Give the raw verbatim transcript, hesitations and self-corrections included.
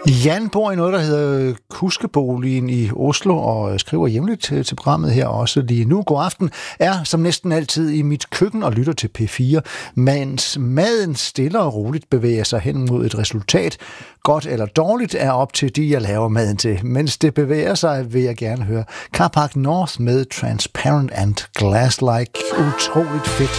Jan bor i noget, der hedder Kuskeboligen i Oslo, og skriver jævnligt til, til programmet her også lige nu. God aften er som næsten altid i mit køkken og lytter til P fire, mens maden stille og roligt bevæger sig hen mod et resultat. Godt eller dårligt er op til de, jeg laver maden til. Mens det bevæger sig, vil jeg gerne høre Carpark North med Transparent and Glass-like. Utroligt fedt.